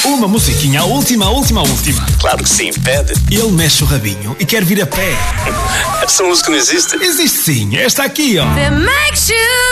Uma musiquinha, a última. Claro que sim, pede. Ele mexe o rabinho e quer vir a pé. Essa música não existe? Existe sim, esta aqui, ó. That makes you